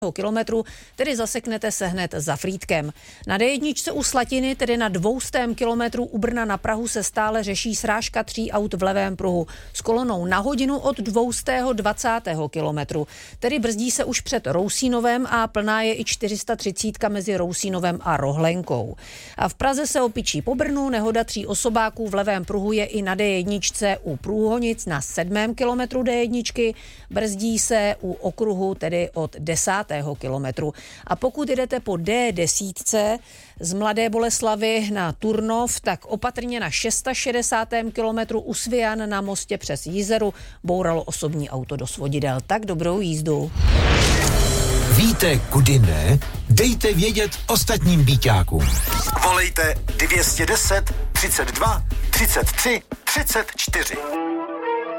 kilometru, tedy zaseknete se hned za Frýdkem. Na D1 u Slatiny, tedy na 200 kilometru u Brna na Prahu, se stále řeší srážka 3 aut v levém pruhu s kolonou na hodinu od 220 kilometru. Tedy brzdí se už před Rousínovem a plná je i 430 mezi Rousínovem a Rohlenkou. A v Praze se opičí po Brnu, nehoda 3 osobáků v levém pruhu je i na D1 u Průhonic na 7. kilometru D1, brzdí se u okruhu tedy od 10. kilometru. A pokud jdete po D10 z Mladé Boleslavi na Turnov, tak opatrně na 660. kilometru u Svijan na mostě přes Jizeru bouralo osobní auto do svodidel. Tak dobrou jízdu. Víte, kudy ne? Dejte vědět ostatním býťákům. Volejte 210 32 33 34.